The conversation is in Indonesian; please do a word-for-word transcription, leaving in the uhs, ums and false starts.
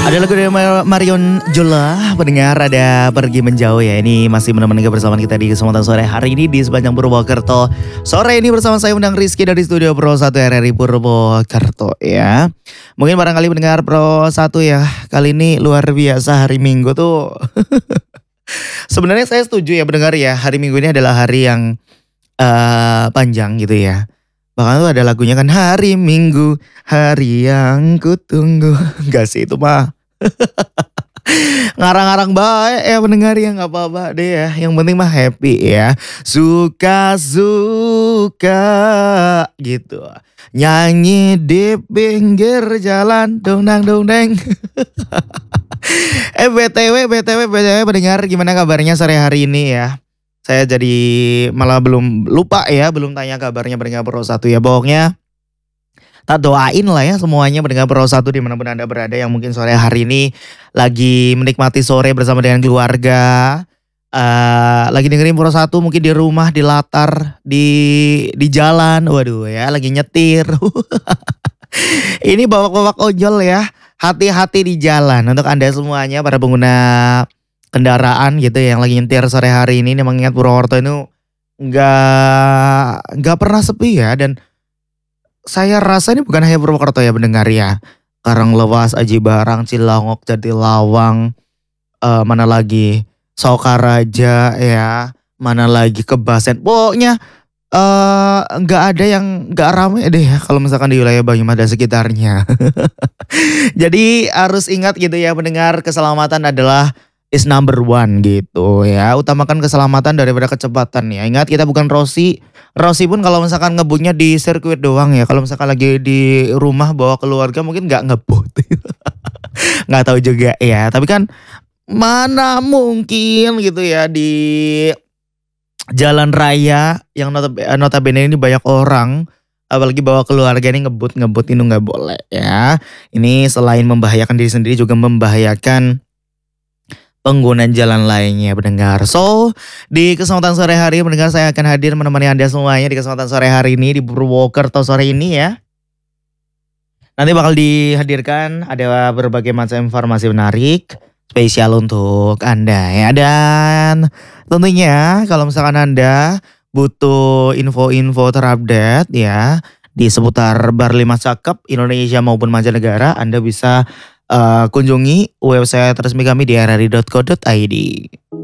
Ada lagu dari Marion Jola, pendengar ada pergi menjauh ya. Ini masih menemani kebersamaan kita di kesempatan sore hari ini di sepanjang Purwokerto. Sore ini bersama saya undang Rizky dari studio Pro satu R R I Purwokerto ya. Mungkin barangkali mendengar Pro satu ya, kali ini luar biasa hari Minggu tuh. Sebenarnya saya setuju ya mendengar ya, hari Minggu ini adalah hari yang uh, panjang gitu ya. Bahkan tuh ada lagunya kan, hari Minggu, hari yang kutunggu. Enggak sih itu mah. Ngarang-ngarang baik ya pendengar ya, gak apa-apa deh ya. Yang penting mah happy ya. Suka-suka gitu. Nyanyi di pinggir jalan, dong-dang-dong-deng. eh B T W, B T W, B T W pendengar gimana kabarnya sore hari ini ya. Saya jadi malah belum lupa ya, belum tanya kabarnya pendengar Pro satu ya. Pokoknya tak doain lah ya semuanya pendengar Pro satu dimanapun Anda berada yang mungkin sore hari ini lagi menikmati sore bersama dengan keluarga. Uh, lagi dengerin Pro satu mungkin di rumah, di latar, di di jalan. Waduh ya, lagi nyetir. Ini bawa-bawa ojol ya. Hati-hati di jalan untuk Anda semuanya para pengguna kendaraan gitu ya, yang lagi nyetir sore hari ini. Nih mengingat Purwokerto itu nggak nggak pernah sepi ya, dan saya rasa ini bukan hanya Purwokerto ya pendengar ya. Karanglewas, Aji Barang, Cilongok, Jatilawang, uh, mana lagi Sokaraja ya, mana lagi Kebasen. Pokoknya nggak uh, ada yang nggak ramai deh ya kalau misalkan di wilayah Banyumas dan sekitarnya. Jadi harus ingat gitu ya pendengar, keselamatan adalah is number one gitu ya. Utamakan keselamatan daripada kecepatan ya. Ingat kita bukan Rossi. Rossi pun kalau misalkan ngebutnya di sirkuit doang ya. Kalau misalkan lagi di rumah bawa keluarga mungkin gak ngebut. Gak tahu juga ya. Tapi kan mana mungkin gitu ya di jalan raya yang notabene ini banyak orang. Apalagi bawa keluarga ini ngebut-ngebut itu gak boleh ya. Ini selain membahayakan diri sendiri juga membahayakan pengguna jalan lainnya pendengar. So di kesempatan sore hari pendengar saya akan hadir menemani Anda semuanya di kesempatan sore hari ini di Purwokerto sore ini ya. Nanti bakal dihadirkan ada berbagai macam informasi menarik spesial untuk Anda ya. Dan tentunya kalau misalkan Anda butuh info-info terupdate ya di seputar Bar lima Cakep Indonesia maupun mancanegara, Anda bisa Uh, kunjungi website resmi kami di r r i dot co dot i d.